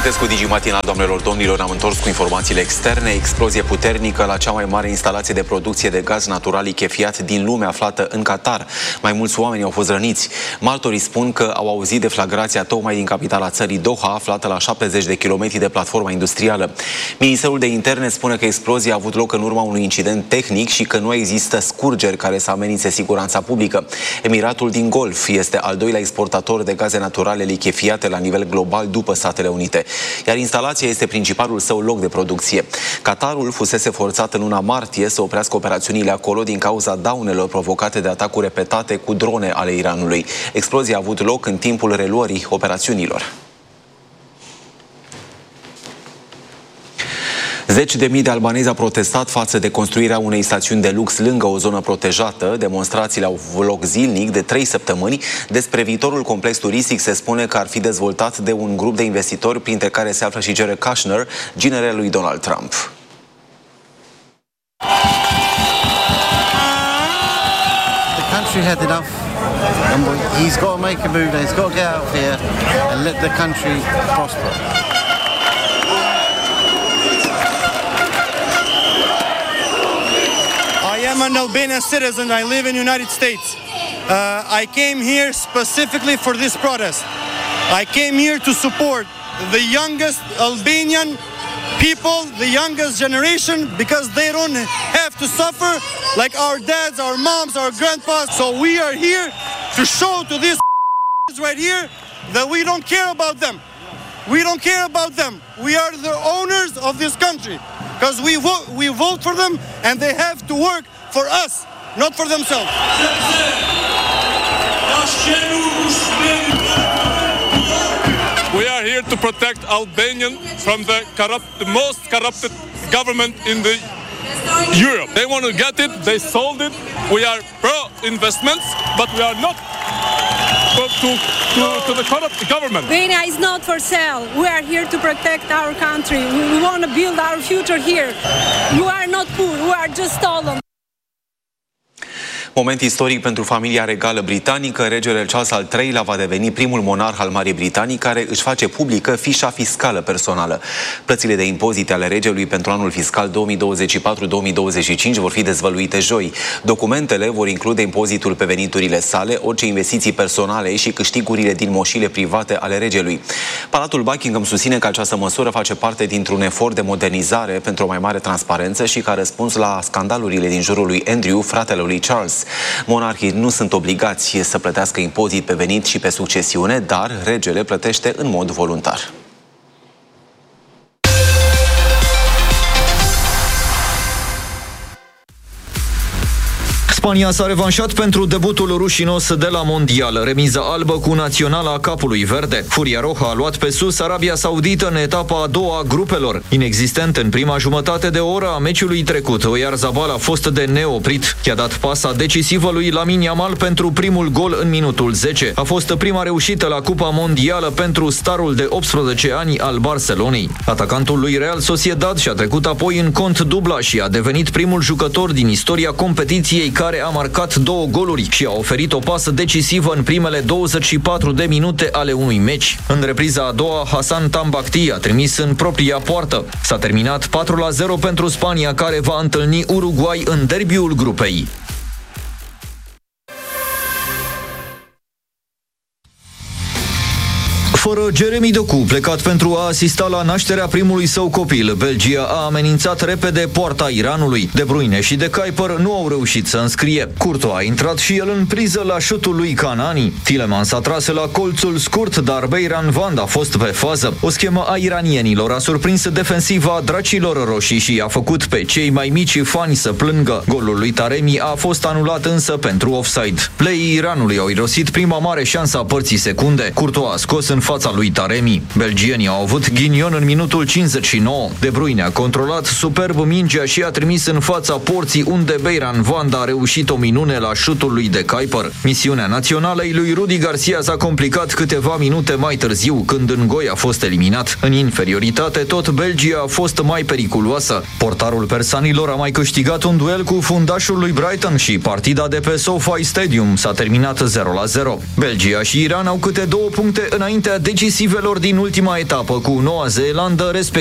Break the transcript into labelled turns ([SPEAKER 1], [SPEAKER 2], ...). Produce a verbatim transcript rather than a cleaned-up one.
[SPEAKER 1] Petrescu, Digimatinal, doamnelor, domnilor, am întors cu informațiile externe. Explozie puternică la cea mai mare instalație de producție de gaz natural lichefiat din lume, aflată în Qatar. Mai mulți oameni au fost răniți. Martorii spun că au auzit deflagrația tocmai din capitala țării, Doha, aflată la șaptezeci de kilometri de platforma industrială. Ministerul de Interne spune că explozia a avut loc în urma unui incident tehnic și că nu există scurgeri care să amenințe siguranța publică. Emiratul din Golf este al doilea exportator de gaze naturale lichefiate la nivel global după Statele Unite, iar instalația este principalul său loc de producție. Qatarul fusese forțat în luna martie să oprească operațiunile acolo din cauza daunelor provocate de atacuri repetate cu drone ale Iranului. Explozia a avut loc în timpul reluării operațiunilor. Zeci de mii de albanezi au protestat față de construirea unei stațiuni de lux lângă o zonă protejată. Demonstrațiile au avut loc zilnic de trei săptămâni. Despre viitorul complex turistic se spune că ar fi dezvoltat de un grup de investitori, printre care se află și Jared Kushner, ginerele lui Donald Trump.
[SPEAKER 2] The country had enough. And he's got to make a move. He's got to get out of here and let the country prosper.
[SPEAKER 3] I am an Albanian citizen. I live in the United States. Uh, I came here specifically for this protest. I came here to support the youngest Albanian people, the youngest generation, because they don't have to suffer like our dads, our moms, our grandpas. So we are here to show to these right here that we don't care about them. We don't care about them. We are the owners of this country. Because we vote, we vote for them and they have to work for us, not for themselves.
[SPEAKER 4] We are here to protect Albanian from the corrupt, the most corrupted government in the Europe. They want to get it, they sold it. We are pro-investments, but we are not to, to, to, to the corrupt government.
[SPEAKER 5] Albania is not for sale. We are here to protect our country. We want to build our future here. We are not poor, we are just stolen.
[SPEAKER 1] Moment istoric pentru familia regală britanică. Regele Charles al treilea va deveni primul monarh al Marii Britanii care își face publică fișa fiscală personală. Plățile de impozite ale regelui pentru anul fiscal două mii douăzeci și patru două mii douăzeci și cinci vor fi dezvăluite joi. Documentele vor include impozitul pe veniturile sale, orice investiții personale și câștigurile din moșile private ale regelui. Palatul Buckingham susține că această măsură face parte dintr-un efort de modernizare pentru o mai mare transparență și ca răspuns la scandalurile din jurul lui Andrew, fratele lui Charles. Monarhii nu sunt obligați să plătească impozit pe venit și pe succesiune, dar regele plătește în mod voluntar.
[SPEAKER 6] Spania s-a revanșat pentru debutul rușinos de la Mondial, remiza albă cu naționala a capului verde. Furia Roja a luat pe sus Arabia Saudită în etapa a doua a grupelor. Inexistent în prima jumătate de oră a meciului trecut, Oyarzabal a fost de neoprit. I-a dat pasa decisivă lui Lamine Yamal pentru primul gol în minutul zece. A fost prima reușită la Cupa Mondială pentru starul de optsprezece ani al Barcelonei. Atacantul lui Real Sociedad și-a trecut apoi în cont dubla și a devenit primul jucător din istoria competiției care a marcat două goluri și a oferit o pasă decisivă în primele douăzeci și patru de minute ale unui meci. În repriza a doua, Hassan Tambakti a trimis în propria poartă. S-a terminat patru la zero pentru Spania, care va întâlni Uruguay în derbiul grupei. Fără Jeremy Doku, plecat pentru a asista la nașterea primului său copil, Belgia a amenințat repede poarta Iranului. De Bruyne și de Kuiper nu au reușit să înscrie. Courtois a intrat și el în priză la șutul lui Kanani. Tielemans a tras la colțul scurt, dar Beiran Vand a fost pe fază. O schemă a iranienilor a surprins defensiva dracilor roșii și a făcut pe cei mai mici fani să plângă. Golul lui Taremi a fost anulat însă pentru offside. Play-ii Iranului au irosit prima mare șansă a părții secunde. Courtois a scos în fața lui Taremi. Belgienii au avut ghinion în minutul cincizeci și nouă. De Bruyne a controlat superb mingea și a trimis în fața porții, unde Beiran Vand a reușit o minune la șutul lui de Kuiper. Misiunea națională lui Rudi Garcia s-a complicat câteva minute mai târziu, când Ngoi a fost eliminat. În inferioritate, tot Belgia a fost mai periculoasă. Portarul persanilor a mai câștigat un duel cu fundașul lui Brighton și partida de pe SoFi Stadium s-a terminat zero la zero. Belgia și Iran au câte două puncte înaintea decisivelor din ultima etapă cu Noua Zeelandă, respectiv